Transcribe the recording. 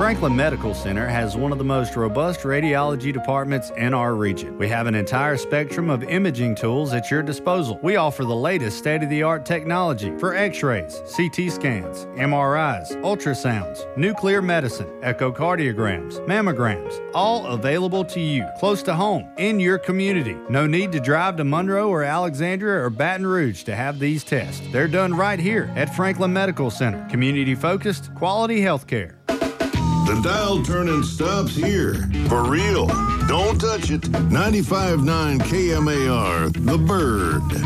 Franklin Medical Center has one of the most robust radiology departments in our region. We have an entire spectrum of imaging tools at your disposal. We offer the latest state-of-the-art technology for x-rays, CT scans, MRIs, ultrasounds, nuclear medicine, echocardiograms, mammograms, all available to you, close to home, in your community. No need to drive to Monroe or Alexandria or Baton Rouge to have these tests. They're done right here at Franklin Medical Center. Community-focused, quality health care. The dial turning stops here. For real. Don't touch it. 95.9 KMAR, The Bird.